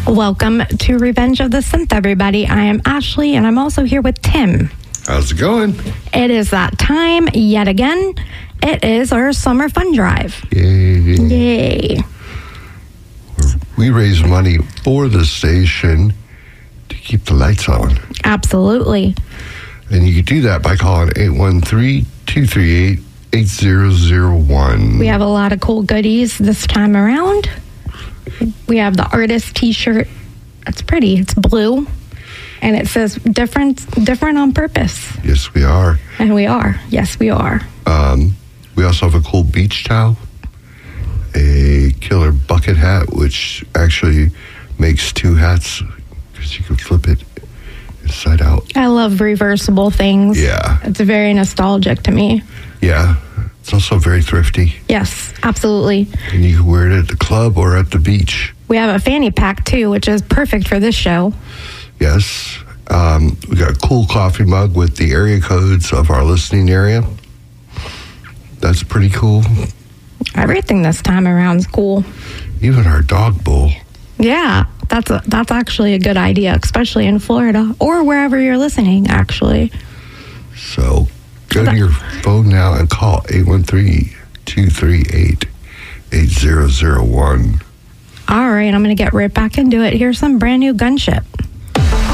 Welcome to Revenge of the Synth, everybody. I am Ashley, and I'm also here with Tim. How's it going? It is that time yet again. It is our summer fun drive. Yay. We raise money for the station to keep the lights on. Absolutely. And you can do that by calling 813-238-8001. We have a lot of cool goodies this time around. We have the artist t-shirt. It's pretty. It's blue. And it says different on purpose. Yes, we are. And we are. Yes, we are. We also have a cool beach towel, a killer bucket hat, which actually makes two hats because you can flip it inside out. I love reversible things. Yeah. It's very nostalgic to me. Yeah. It's also very thrifty. Yes, absolutely. And you can wear it at the club or at the beach. We have a fanny pack, too, which is perfect for this show. Yes. We got a cool coffee mug with the area codes of our listening area. That's pretty cool. Everything this time around is cool. Even our dog bowl. Yeah, that's actually a good idea, especially in Florida or wherever you're listening, actually. So go to your phone now and call 813-238-8001. All right, I'm going to get right back into it. Here's some brand new Gunship.